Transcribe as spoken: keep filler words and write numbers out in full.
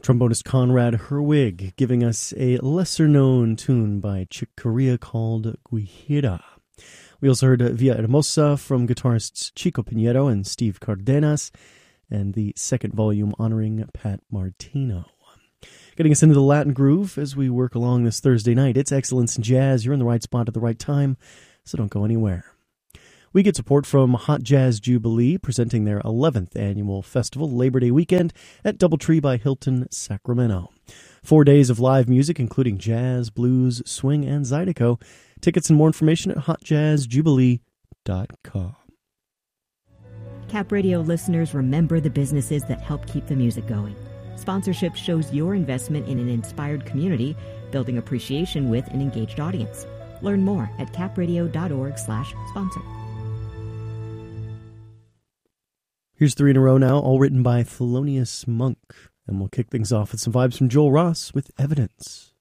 Trombonist Conrad Herwig giving us a lesser-known tune by Chick Corea called Guajira. We also heard Via Hermosa from guitarists Chico Pinheiro and Steve Cardenas, and the second volume honoring Pat Martino. Getting us into the Latin groove as we work along this Thursday night. It's Excellence in Jazz. You're in the right spot at the right time, so don't go anywhere. We get support from Hot Jazz Jubilee, presenting their eleventh annual festival Labor Day weekend at Doubletree by Hilton, Sacramento. Four days of live music, including jazz, blues, swing, and zydeco. Tickets and more information at hot jazz jubilee dot com. Cap Radio listeners, remember the businesses that help keep the music going. Sponsorship shows your investment in an inspired community, building appreciation with an engaged audience. Learn more at capradio.org slash sponsor. Here's three in a row now, all written by Thelonious Monk. And we'll kick things off with some vibes from Joel Ross with Evidence.